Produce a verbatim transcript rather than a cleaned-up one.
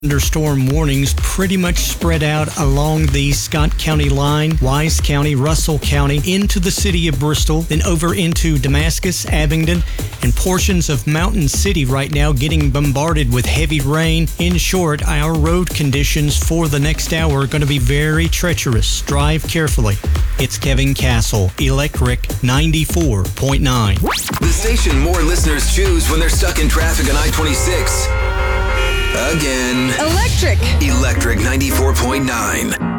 Thunderstorm warnings pretty much spread out along the Scott County line, Wise County, Russell County, into the city of Bristol, then over into Damascus, Abingdon, and portions of Mountain City right now getting bombarded with heavy rain. In short, our road conditions for the next hour are going to be very treacherous. Drive carefully. It's Kevin Castle, Electric ninety-four point nine. The station more listeners choose when they're stuck in traffic on I twenty-six. Again. Electric. Electric ninety-four point nine.